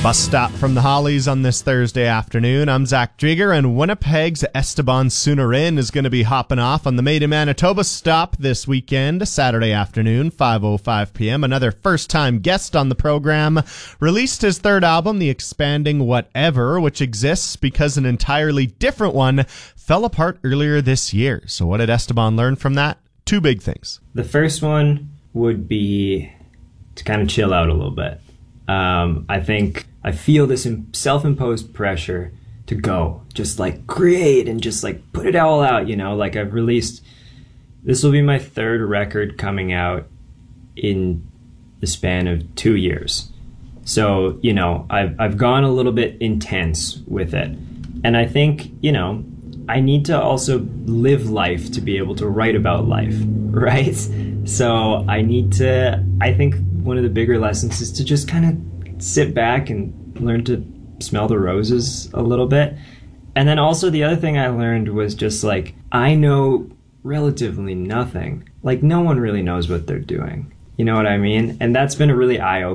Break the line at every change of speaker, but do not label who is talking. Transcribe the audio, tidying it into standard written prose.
Bus stop from the Hollies on this Thursday afternoon. I'm Zach Drieger, and Winnipeg's Esteban Sunarin is going to be hopping off on the Made in Manitoba stop this weekend, Saturday afternoon, 5:05 p.m. Another first-time guest on the program. Released his third album, The Expanding Whatever, which exists because an entirely different one fell apart earlier this year. So what did Esteban learn from that? Two big things.
The first one would be to kind of chill out a little bit. I feel this self-imposed pressure to go, just like create and just like put it all out, you know, like this will be my third record coming out in the span of 2 years. So, you know, I've gone a little bit intense with it. And I think, you know, I need to also live life to be able to write about life, right? So I think one of the bigger lessons is to just kind of sit back and learn to smell the roses a little bit. And then also the other thing I learned was just like, I know relatively nothing. Like no one really knows what they're doing. You know what I mean? And that's been a really eye-opener